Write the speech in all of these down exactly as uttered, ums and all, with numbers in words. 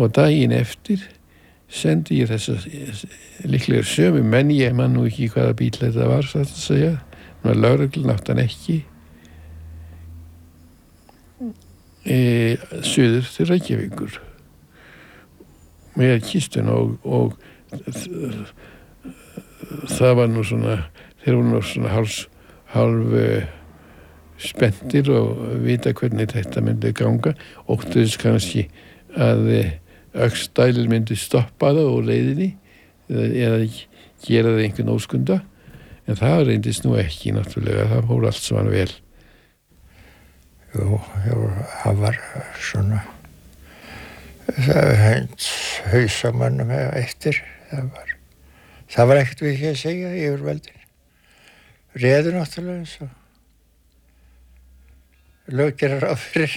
og daginn eftir sendi ég þessa líklega sömu menn, ég man nú ekki hvaða bíl þetta var, það að segja, lögreglan átti hann ekki, e, suður til Reykjavíkur með kistun og, og það var nú svona, þeir voru nú svona hálf, hálf uh, spenntir og vita hvernig þetta myndi ganga, óttuðist kannski að Öxdælir myndi stoppa það úr leiðinni eða gera það einhvern óskunda, en það reyndist nú ekki náttúrulega, það fór allt saman vel. Jú, jú, það var svona það hent hausamannum eftir, það var það var ekkert við ekki að segja yfir veldin. Réðu náttúrulega eins og lög gera ráð fyrir.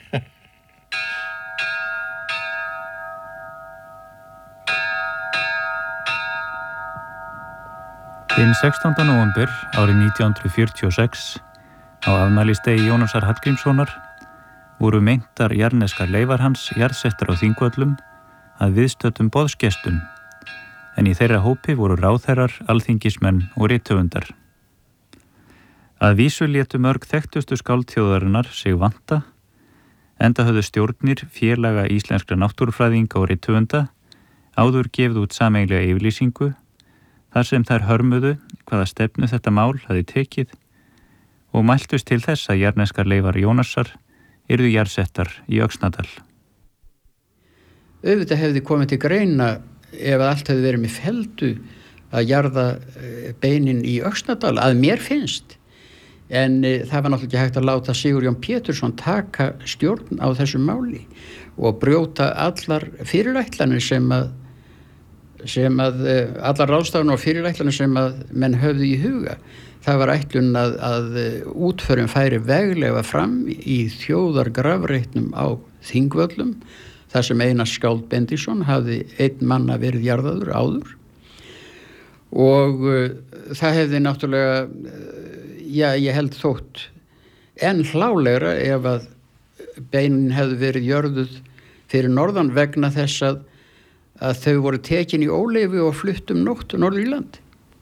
Hinn sextánda nóvember árið nítján hundruð fjörutíu og sex á afmælisdegi Jónasar Hallgrímssonar voru meintar jarðneskar leifar hans jarðsettar á Þingvöllum að viðstöddum boðsgestum, en í þeirra hópi voru ráðherrar, alþingismenn og rithöfundar. Að vísu létu mörg þekktustu skáldþjóðarinnar sig vanta, enda höfðu stjórnir félaga íslenskra náttúrufræðinga og rithöfunda áður gefið út sameiginlega yfirlýsingu þar sem þær hörmuðu hvaða stefnu þetta mál hafi tekið og mæltust til þess að jarðneskar leifar Jónasar yrðu jarðsettar í Öxnadal. Auðvitað hefði komið til greina ef allt hefði verið með feldu að jarða beinin í Öxnadal, að mér finnst. En e, það var náttúrulega ekki hægt að láta Sigurjón Pétursson taka stjórn á þessu máli og brjóta allar fyrirætlanir sem að sem að allar ráðstafanir og fyrirætlanir sem að menn höfðu í huga. Það var ætlun að, að útförin færi veglega fram í þjóðargrafreitnum á Þingvöllum, þar sem Einar Skáld Bendisson hafði einn manna verið jarðaður áður. Og uh, það hefði náttúrulega, uh, já, ég held þótt enn hlálegra ef að beinin hefði verið jörðuð fyrir norðan vegna þess að að þau voru tekin í óleyfi og flutt um nótt norður í land.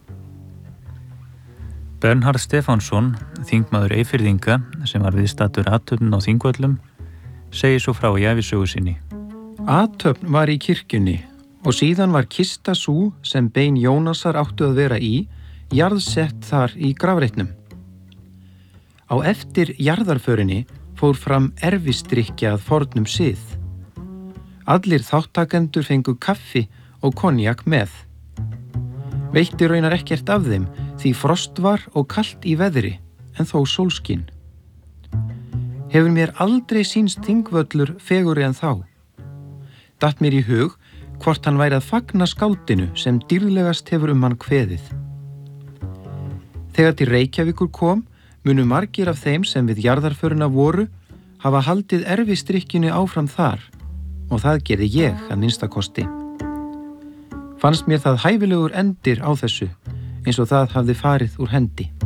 Bernhard Stefánsson, þingmaður Eyfirðinga sem var viðstaddur athöfn á Þingvöllum, segir svo frá í ævisögu sinni. Athöfn var í kirkjunni og síðan var kista sú sem bein Jónasar áttu að vera í, jarðsett þar í grafreitnum. Á eftir jarðarförinni fór fram erfisdrykkja að fornum sið. Allir þáttakendur fengu kaffi og konjak með. Veitti raunar ekkert af þeim því frost var og kalt í veðri en þó sólskinn. Hefur mér aldrei sýnst Þingvöllur fegurri en þá. Datt mér í hug hvort hann væri að fagna skáldinu sem dýrlegast hefur um hann kveðið. Þegar til Reykjavíkur kom, munu margir af þeim sem við jarðarförina voru hafa haldið erfisdrykkjunni áfram þar. Og það gerði ég að minnsta kosti. Fannst mér það hæfilegur endir á þessu, eins og það hafði farið úr hendi.